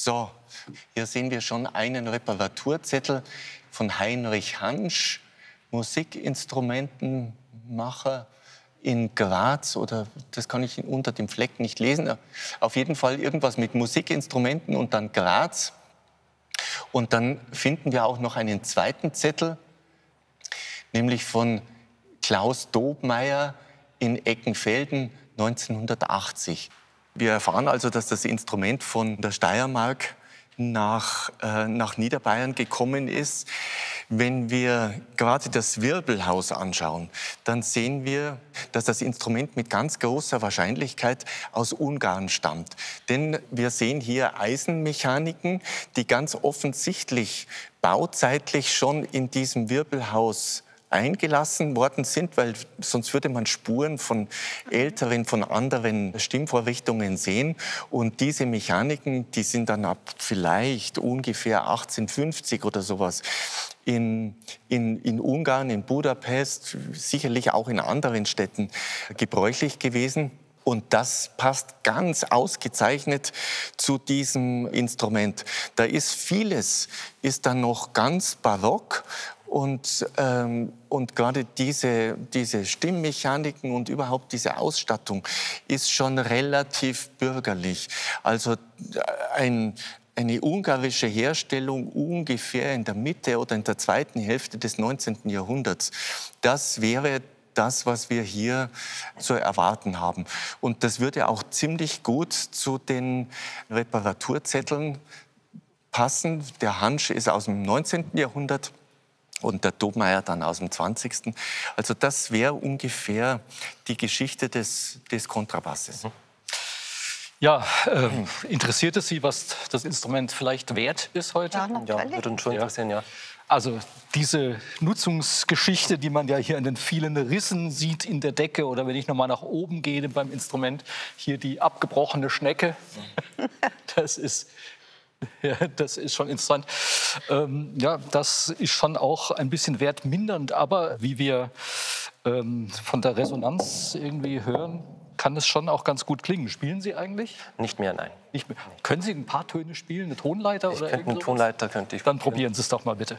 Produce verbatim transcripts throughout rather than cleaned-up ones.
So, hier sehen wir schon einen Reparaturzettel von Heinrich Hansch, Musikinstrumentenmacher in Graz, oder das kann ich unter dem Fleck nicht lesen. Auf jeden Fall irgendwas mit Musikinstrumenten und dann Graz. Und dann finden wir auch noch einen zweiten Zettel, nämlich von Klaus Dobmeier in Eckenfelden neunzehnhundertachtzig. Wir erfahren also, dass das Instrument von der Steiermark nach, äh, nach Niederbayern gekommen ist. Wenn wir gerade das Wirbelhaus anschauen, dann sehen wir, dass das Instrument mit ganz großer Wahrscheinlichkeit aus Ungarn stammt. Denn wir sehen hier Eisenmechaniken, die ganz offensichtlich bauzeitlich schon in diesem Wirbelhaus eingelassen worden sind, weil sonst würde man Spuren von älteren, von anderen Stimmvorrichtungen sehen. Und diese Mechaniken, die sind dann ab vielleicht ungefähr achtzehnhundertfünfzig oder sowas in, in, in Ungarn, in Budapest, sicherlich auch in anderen Städten gebräuchlich gewesen. Und das passt ganz ausgezeichnet zu diesem Instrument. Da ist vieles, ist dann noch ganz barock. Und, ähm, und gerade diese, diese Stimmmechaniken und überhaupt diese Ausstattung ist schon relativ bürgerlich. Also ein, eine ungarische Herstellung ungefähr in der Mitte oder in der zweiten Hälfte des neunzehnten Jahrhunderts. Das wäre das, was wir hier zu erwarten haben. Und das würde auch ziemlich gut zu den Reparaturzetteln passen. Der Hansch ist aus dem neunzehnten Jahrhundert. Und der Dobmeier dann aus dem zwanzigsten Also das wäre ungefähr die Geschichte des, des Kontrabasses. Ja, äh, interessiert es Sie, was das Instrument vielleicht wert ist heute? Ja, natürlich. Ja, würde uns schon interessieren, ja. Also diese Nutzungsgeschichte, die man ja hier an den vielen Rissen sieht in der Decke, oder wenn ich noch mal nach oben gehe beim Instrument, hier die abgebrochene Schnecke, das ist... Ja, das ist schon interessant. Ähm, ja, das ist schon auch ein bisschen wertmindernd. Aber wie wir ähm, von der Resonanz irgendwie hören, kann es schon auch ganz gut klingen. Spielen Sie eigentlich? Nicht mehr, nein. Nicht mehr. Können Sie ein paar Töne spielen, eine Tonleiter? Ich oder könnte einen sowas? Tonleiter, könnte ich. Dann probieren Sie es doch mal bitte.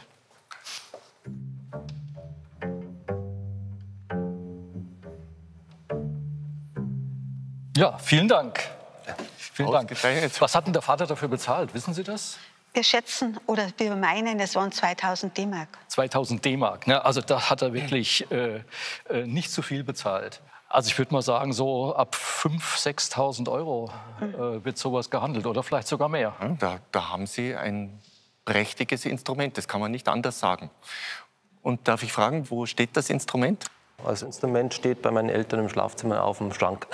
Ja, vielen Dank. Vielen Dank. Was hat denn der Vater dafür bezahlt? Wissen Sie das? Wir schätzen oder wir meinen, es waren zweitausend D-Mark. zweitausend D-Mark. Ne? Also da hat er wirklich äh, äh, nicht zu viel bezahlt. Also ich würde mal sagen, so ab fünftausend, sechstausend Euro äh, wird sowas gehandelt oder vielleicht sogar mehr. Da, da haben Sie ein prächtiges Instrument, das kann man nicht anders sagen. Und darf ich fragen, wo steht das Instrument? Das Instrument steht bei meinen Eltern im Schlafzimmer auf dem Schrank.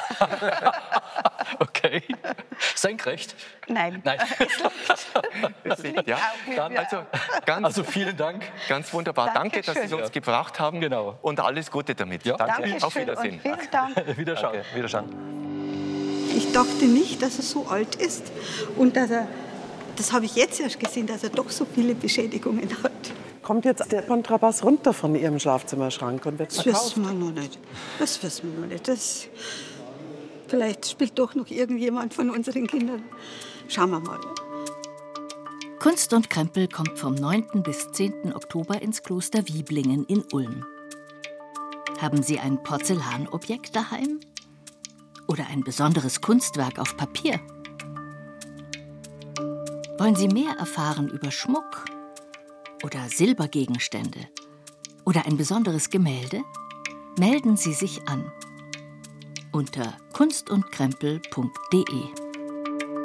Okay. Senkrecht? Nein. Nein. Ja, Dann, also, ganz, also vielen Dank. ganz wunderbar. Danke, dass Sie es Dankeschön. uns gebracht haben. Genau. Und alles Gute damit. Ja. Danke. Dankeschön Auf Wiedersehen. und vielen Dank. Wiederschauen. Danke. Wiederschauen. Ich dachte nicht, dass er so alt ist und dass er, das habe ich jetzt erst gesehen, dass er doch so viele Beschädigungen hat. Kommt jetzt der Kontrabass runter von Ihrem Schlafzimmerschrank und wird Das verkauft? wissen wir noch nicht. Das wissen wir noch nicht. Das, vielleicht spielt doch noch irgendjemand von unseren Kindern. Schauen wir mal. Kunst und Krempel kommt vom neunten bis zehnten Oktober ins Kloster Wieblingen in Ulm. Haben Sie ein Porzellanobjekt daheim? Oder ein besonderes Kunstwerk auf Papier? Wollen Sie mehr erfahren über Schmuck? Oder Silbergegenstände? Oder ein besonderes Gemälde? Melden Sie sich an unter kunst und krempel punkt de.